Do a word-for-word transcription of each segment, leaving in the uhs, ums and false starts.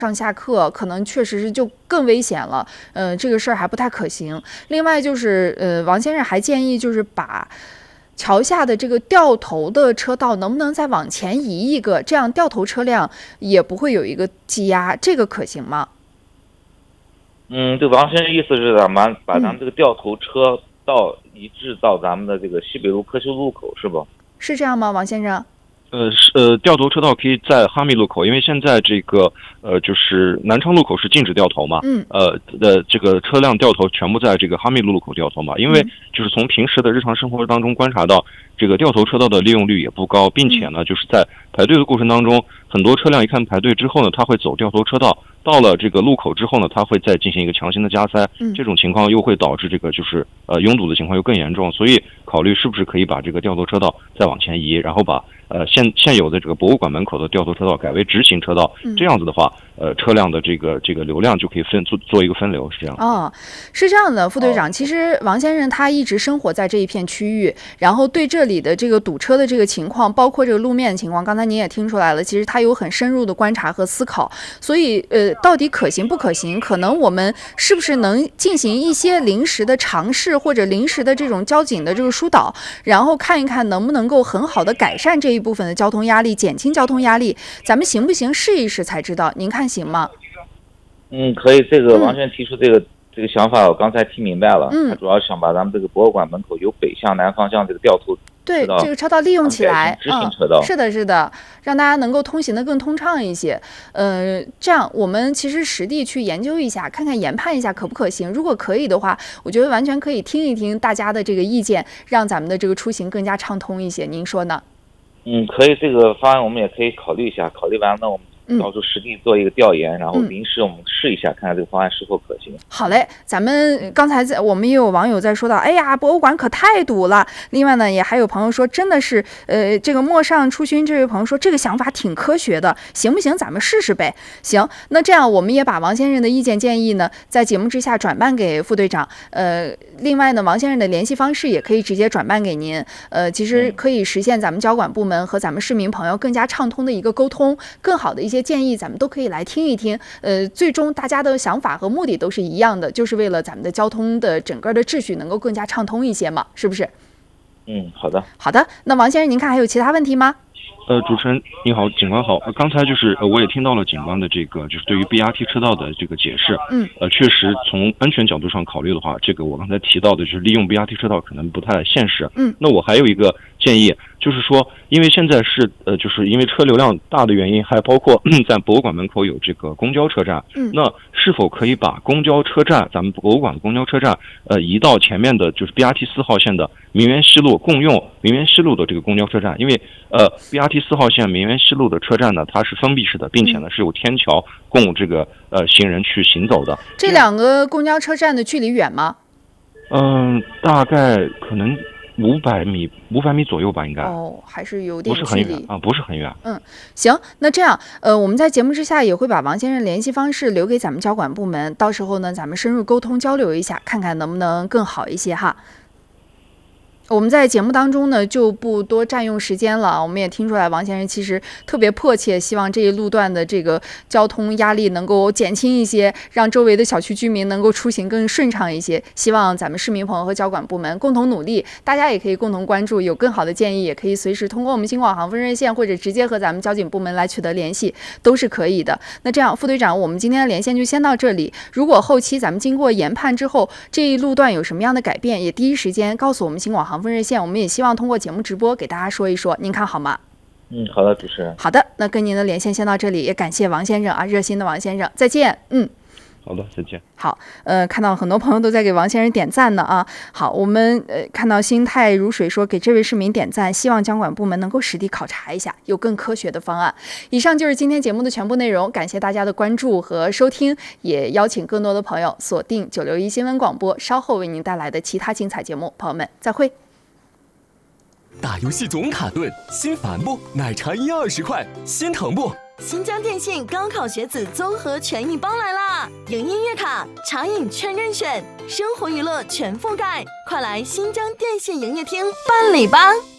上下课可能确实是就更危险了，呃，这个事儿还不太可行。另外就是，呃，王先生还建议就是把桥下的这个掉头的车道能不能再往前移一个，这样掉头车辆也不会有一个积压，这个可行吗？ 嗯，这王先生意思是咱们把咱们这个掉头车道移至到咱们的这个西北路科修路口，是不？ 是这样吗，王先生？ 呃，是呃，掉头车道可以在哈密路口，因为现在这个呃，就是南昌路口是禁止掉头嘛， 嗯， 呃的这个车辆掉头全部在这个哈密路路口掉头嘛，因为就是从平时的日常生活当中观察到，这个掉头车道的利用率也不高，并且呢，就是在排队的过程当中，很多车辆一看排队之后呢，它会走掉头车道，到了这个路口之后呢，它会再进行一个强行的加塞，这种情况又会导致这个就是呃拥堵的情况又更严重，所以考虑是不是可以把这个掉头车道再往前移，然后把呃现现有的这个博物馆门口的掉头车道改为直行车道，这样子的话，呃车辆的这个这个流量就可以分做做一个分流，是这样。 哦，是这样的，副队长，其实王先生他一直生活在这一片区域，然后对这里的这个堵车的这个情况，包括这个路面的情况，刚才您也听出来了，其实他有很深入的观察和思考，所以呃，到底可行不可行，可能我们是不是能进行一些临时的尝试，或者临时的这种交警的这个疏导，然后看一看能不能够很好的改善这一部分的交通压力，减轻交通压力，咱们行不行？试一试才知道，您看行吗？ 嗯，可以。这个王先生提出这个、嗯、这个想法，我刚才听明白了。 嗯， 他主要想把咱们这个博物馆门口由北向南方向这个掉头对这个车道利用起来， 直行车道、 嗯，是的，是的，让大家能够通行的更通畅一些。呃，这样我们其实实地去研究一下，看看研判一下可不可行。如果可以的话，我觉得完全可以听一听大家的这个意见，让咱们的这个出行更加畅通一些。您说呢？ 嗯，可以，这个方案我们也可以考虑一下。考虑完了，我们到时候实地做一个调研，嗯、然后临时我们试一下，看看这个方案是否可行。 好嘞，咱们刚才在我们也有网友在说到，哎呀，博物馆可太堵了。另外呢，也还有朋友说，真的是，呃，这个陌上初勋这位朋友说，这个想法挺科学的，行不行？咱们试试呗。行，那这样我们也把王先生的意见建议呢，在节目之下转办给副队长。呃，另外呢，王先生的联系方式也可以直接转办给您。呃，其实可以实现咱们交管部门和咱们市民朋友更加畅通的一个沟通，更好的一些建议，咱们都可以来听一听。呃，最终大家的想法和目的都是一样的，就是为了咱们的交通的整个的秩序能够更加畅通一些嘛，是不是？ 嗯，好的。 好的，那王先生，您看还有其他问题吗？ 呃，主持人你好，警官好。呃、刚才就是呃，我也听到了警官的这个就是对于 B R T 车道的这个解释。 嗯。 呃，确实从安全角度上考虑的话，这个我刚才提到的就是利用 B R T 车道可能不太现实。 嗯。 那我还有一个建议，就是说，因为现在是呃，就是因为车流量大的原因，还包括在博物馆门口有这个公交车站。 嗯。 那是否可以把公交车站，咱们博物馆的公交车站，呃，移到前面的就是 B R T 四号线的明园西路，共用明园西路的这个公交车站？因为呃 B R T 四号线明园西路的车站呢，它是封闭式的，并且呢是有天桥供这个呃行人去行走的。 这两个公交车站的距离远吗？ 嗯、呃，大概可能五百米，五百米左右吧，应该。 哦，还是有点距离， 不是很远啊，不是很远。 嗯，行，那这样，呃，我们在节目之下也会把王先生联系方式留给咱们交管部门，到时候呢，咱们深入沟通交流一下，看看能不能更好一些哈。我们在节目当中呢就不多占用时间了，我们也听出来王先生其实特别迫切，希望这一路段的这个交通压力能够减轻一些，让周围的小区居民能够出行更顺畅一些。希望咱们市民朋友和交管部门共同努力，大家也可以共同关注，有更好的建议也可以随时通过我们新广航分热线或者直接和咱们交警部门来取得联系，都是可以的。那这样，副队长，我们今天的连线就先到这里。如果后期咱们经过研判之后，这一路段有什么样的改变，也第一时间告诉我们新广航分热线，我们也希望通过节目直播给大家说一说，您看好吗？ 嗯，好的，主持人。 好的，那跟您的连线先到这里，也感谢王先生啊，热心的王先生，再见。嗯。 好的，再见。 好，呃，看到很多朋友都在给王先生点赞呢啊。好，我们呃看到心态如水说给这位市民点赞，希望交管部门能够实地考察一下，有更科学的方案。以上就是今天节目的全部内容，感谢大家的关注和收听，也邀请更多的朋友锁定九六一新闻广播，稍后为您带来的其他精彩节目。朋友们，再会。 打游戏总卡顿，心烦不？奶茶一二十块，心疼不？ 新疆电信高考学子综合权益包来啦！有音乐卡、茶饮全任选，生活娱乐全覆盖，快来新疆电信营业厅办理吧！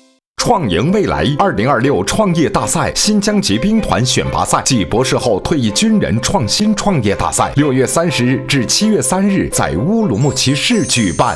创赢未来二零二六创业大赛新疆骑兵团选拔赛暨博士后退役军人创新创业大赛，六月三十日至七月三日在乌鲁木齐市举办。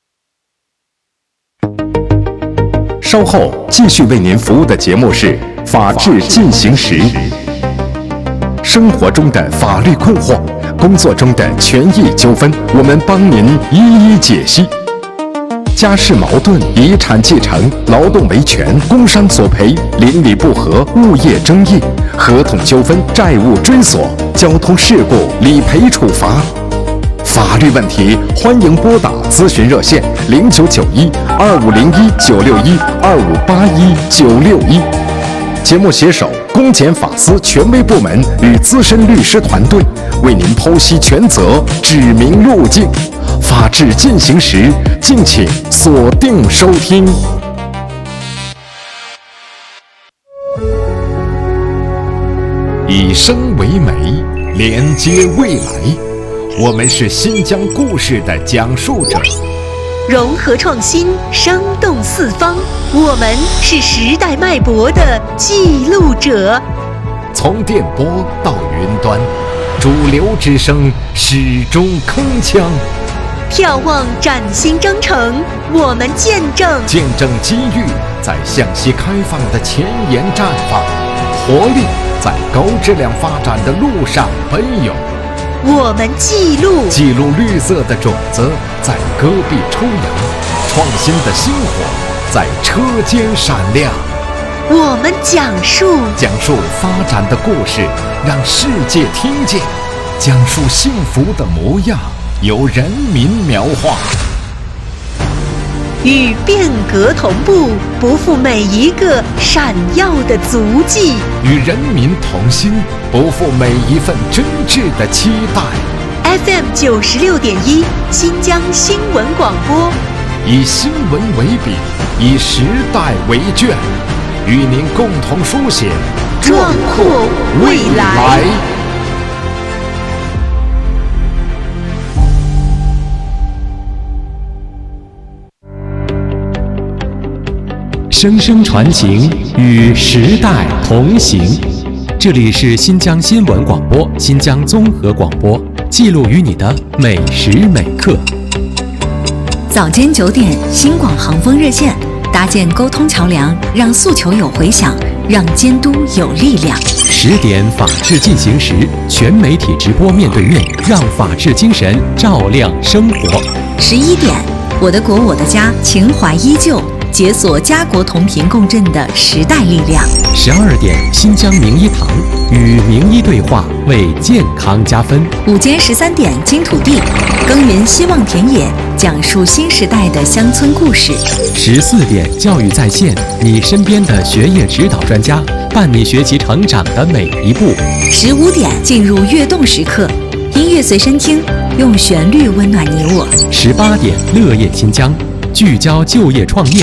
稍后继续为您服务的节目是《法治进行时》，生活中的法律困惑，工作中的权益纠纷，我们帮您一一解析。家事矛盾、遗产继承、劳动维权、工伤索赔、邻里不和、物业争议、合同纠纷、债务追索、交通事故理赔处罚。法律问题，欢迎拨打咨询热线零九九一二五零一九六一二五八一九六一。节目携手公检法司权威部门与资深律师团队，为您剖析权责，指明路径。法治进行时，敬请锁定收听。以声为媒，连接未来。我们是新疆故事的讲述者， 融合创新，生动四方。我们是时代脉搏的记录者。 从电波到云端，主流之声始终铿锵。 眺望崭新征程，我们见证见证机遇在向西开放的前沿绽放，活力在高质量发展的路上奔涌。 我们记录记录绿色的种子在戈壁抽芽，创新的星火在车间闪亮。 我们讲述讲述发展的故事，让世界听见，讲述幸福的模样，由人民描画。 与变革同步，不负每一个闪耀的足迹； 与人民同心，不负每一份真挚的期待。 F M 九十六点一，新疆新闻广播， 以新闻为笔，以时代为卷，与您共同书写壮阔未来。 声声传情，与时代同行。这里是新疆新闻广播、新疆综合广播，记录于你的每时每刻。 早间九点，新广航风热线，搭建沟通桥梁，让诉求有回响，让监督有力量。 十点，法治进行时，全媒体直播面对面，让法治精神照亮生活。 十一点，我的国我的家，情怀依旧。解锁家国同频共振的时代力量。 十二点，新疆名医堂与名医对话，为健康加分。 午间十三点，金土地耕耘希望田野，讲述新时代的乡村故事。 十四点，教育在线，你身边的学业指导专家，伴你学习成长的每一步。 十五点，进入跃动时刻，音乐随身听，用旋律温暖你我。 十八点，乐业新疆，聚焦就业创业。